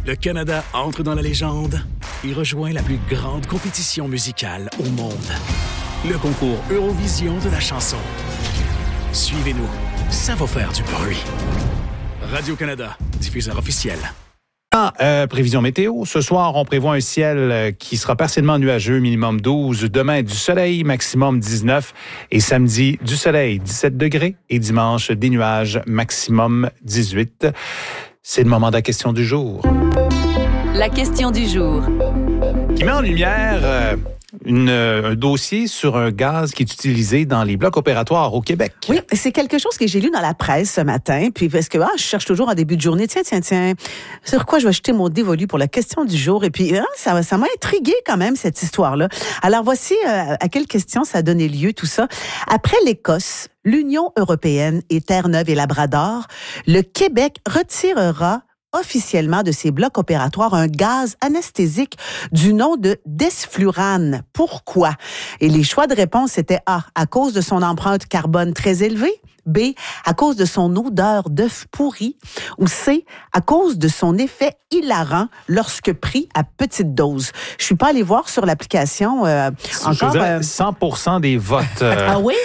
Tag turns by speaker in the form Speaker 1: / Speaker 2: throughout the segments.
Speaker 1: Le Canada entre dans la légende et rejoint la plus grande compétition musicale au monde. Le concours Eurovision de la chanson. Suivez-nous, ça va faire du bruit. Radio-Canada, diffuseur officiel.
Speaker 2: Prévision météo. Ce soir, on prévoit un ciel qui sera partiellement nuageux, minimum 12. Demain, du soleil, maximum 19. Et samedi, du soleil, 17 degrés. Et dimanche, des nuages, maximum 18. C'est le moment de la question du jour.
Speaker 3: La question du jour.
Speaker 2: Qui met en lumière un dossier sur un gaz qui est utilisé dans les blocs opératoires au Québec.
Speaker 4: Oui, c'est quelque chose que j'ai lu dans la presse ce matin, puis parce que je cherche toujours en début de journée, tiens, sur quoi je vais jeter mon dévolu pour la question du jour, et puis ça m'a intrigué quand même, cette histoire-là. Alors voici à quelle question ça a donné lieu, tout ça. Après l'Écosse, l'Union européenne et Terre-Neuve et Labrador, le Québec retirera officiellement de ses blocs opératoires un gaz anesthésique du nom de desflurane. Pourquoi? Et les choix de réponse étaient A, à cause de son empreinte carbone très élevée, B, à cause de son odeur d'œuf pourri, ou C, à cause de son effet hilarant lorsque pris à petite dose. Je suis pas allée voir sur l'application encore.
Speaker 2: 100% des votes.
Speaker 4: Ah oui?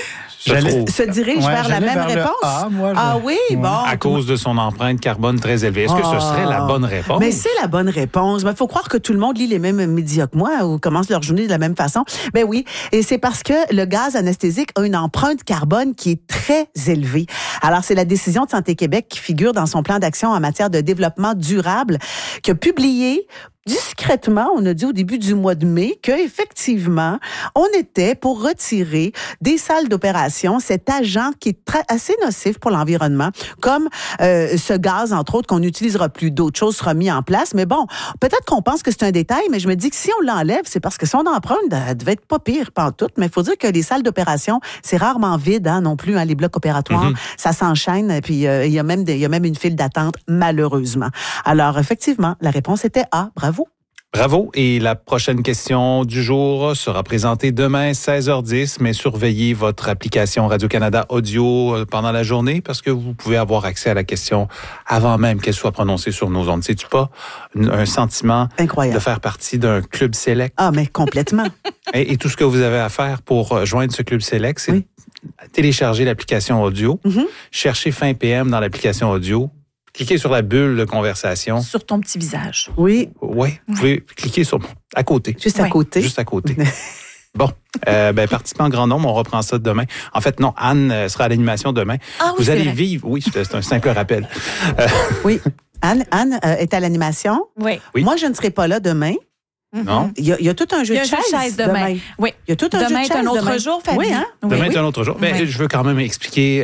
Speaker 4: Se dirige vers la même réponse? Oui, bon.
Speaker 2: À cause de son empreinte carbone très élevée. Est-ce que ce serait la bonne réponse?
Speaker 4: Mais c'est la bonne réponse. Il faut croire que tout le monde lit les mêmes médias que moi ou commence leur journée de la même façon. Ben oui, et c'est parce que le gaz anesthésique a une empreinte carbone qui est très élevée. Alors, c'est la décision de Santé Québec qui figure dans son plan d'action en matière de développement durable qui a publié discrètement, on a dit au début du mois de mai qu'effectivement, on était pour retirer des salles d'opération cet agent qui est assez nocif pour l'environnement, comme ce gaz, entre autres, qu'on n'utilisera plus. D'autres choses seront mises en place. Mais bon, peut-être qu'on pense que c'est un détail, mais je me dis que si on l'enlève, c'est parce que son empreinte devait être pas pire pantoute. Mais il faut dire que les salles d'opération, c'est rarement vide non plus, les blocs opératoires. Mm-hmm. Ça s'enchaîne, puis il y a même une file d'attente, malheureusement. Alors, effectivement, la réponse était A. Bravo.
Speaker 2: Bravo. Et la prochaine question du jour sera présentée demain, 16h10, mais surveillez votre application Radio-Canada Audio pendant la journée parce que vous pouvez avoir accès à la question avant même qu'elle soit prononcée sur nos ondes. Sais-tu pas un sentiment incroyable de faire partie d'un club select?
Speaker 4: Ah, mais complètement.
Speaker 2: Et tout ce que vous avez à faire pour joindre ce club select, c'est télécharger l'application audio, chercher Fin PM dans l'application audio, cliquez sur la bulle de conversation.
Speaker 3: Sur ton petit visage.
Speaker 4: Oui.
Speaker 2: Oui, vous pouvez cliquer à côté.
Speaker 4: Juste à côté.
Speaker 2: Juste à côté. Bon, participez en grand nombre, on reprend ça demain. En fait, non, Anne sera à l'animation demain.
Speaker 3: Ah, oui,
Speaker 2: vous allez vivre, c'est un simple rappel.
Speaker 4: Oui, Anne est à l'animation.
Speaker 3: Oui.
Speaker 4: Moi, je ne serai pas là demain.
Speaker 2: Non.
Speaker 4: Il y a tout un jeu de chaises demain.
Speaker 3: Oui.
Speaker 4: Il y a tout un jeu de chaises
Speaker 3: demain. Demain est un autre jour, Fanny.
Speaker 4: Oui, hein?
Speaker 2: Demain est un autre jour. Mais je veux quand même expliquer,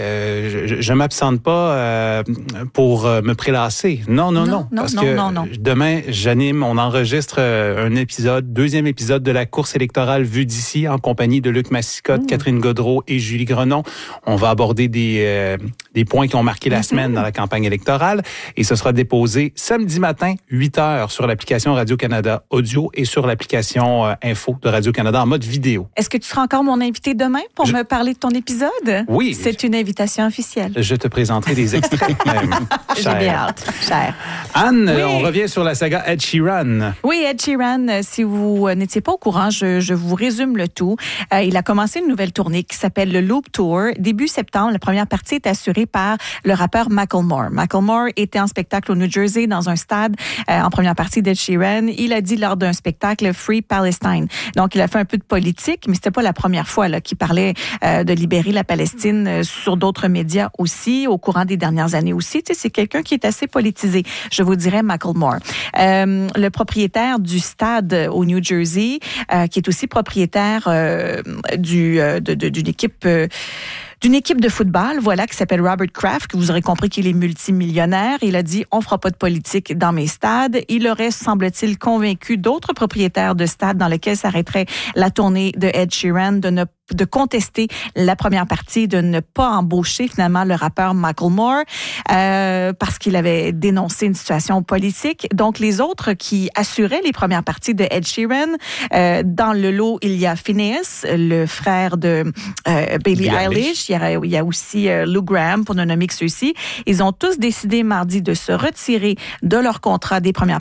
Speaker 2: je m'absente pas pour me prélasser. Non. Parce que demain, j'anime, on enregistre deuxième épisode de la course électorale Vue d'ici en compagnie de Luc Massicotte, Catherine Gaudreault et Julie Grenon. On va aborder des points qui ont marqué la semaine dans la campagne électorale et ce sera déposé samedi matin, 8h sur l'application Radio-Canada Audio et sur l'application Info de Radio-Canada en mode vidéo.
Speaker 3: Est-ce que tu seras encore mon invité demain pour me parler de ton épisode?
Speaker 2: Oui.
Speaker 3: C'est une invitation officielle.
Speaker 2: Je te présenterai des extraits même.
Speaker 3: J'ai bien hâte. Cher.
Speaker 2: Anne, on revient sur la saga Ed Sheeran.
Speaker 3: Oui, Ed Sheeran, si vous n'étiez pas au courant, je vous résume le tout. Il a commencé une nouvelle tournée qui s'appelle le Loop Tour. Début septembre, la première partie est assurée par le rappeur Macklemore. Macklemore était en spectacle au New Jersey dans un stade en première partie d'Ed Sheeran. Il a dit lors d'un spectacle Free Palestine. Donc, il a fait un peu de politique, mais c'était pas la première fois qu'il parlait de libérer la Palestine sur d'autres médias aussi, au courant des dernières années aussi. Tu sais, c'est quelqu'un qui est assez politisé, je vous dirais, Macklemore. Le propriétaire du stade au New Jersey, qui est aussi propriétaire d'une équipe... d'une équipe de football, qui s'appelle Robert Kraft, que vous aurez compris qu'il est multimillionnaire. Il a dit, on fera pas de politique dans mes stades. Il aurait, semble-t-il, convaincu d'autres propriétaires de stades dans lesquels s'arrêterait la tournée de Ed Sheeran de contester la première partie, de ne pas embaucher finalement le rappeur Macklemore parce qu'il avait dénoncé une situation politique. Donc, les autres qui assuraient les premières parties de Ed Sheeran, dans le lot, il y a Phineas, le frère de Billie Eilish. Il y a aussi Lou Gramm, pour ne nommer que ceux-ci. Ils ont tous décidé mardi de se retirer de leur contrat des premières